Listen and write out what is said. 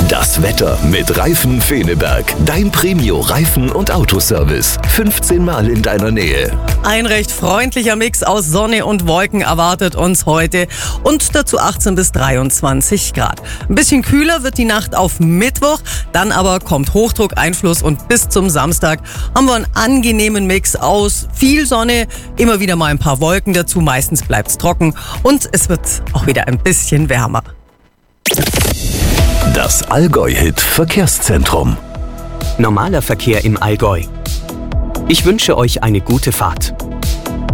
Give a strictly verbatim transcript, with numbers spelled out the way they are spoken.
Das Wetter mit Reifen Feneberg. Dein Premio-Reifen- und Autoservice. fünfzehn Mal in deiner Nähe. Ein recht freundlicher Mix aus Sonne und Wolken erwartet uns heute und dazu achtzehn bis dreiundzwanzig Grad. Ein bisschen kühler wird die Nacht auf Mittwoch, dann aber kommt Hochdruckeinfluss und bis zum Samstag haben wir einen angenehmen Mix aus viel Sonne, immer wieder mal ein paar Wolken dazu, meistens bleibt's trocken und es wird auch wieder ein bisschen wärmer. Das Allgäu-Hit Verkehrszentrum. Normaler Verkehr im Allgäu. Ich wünsche euch eine gute Fahrt.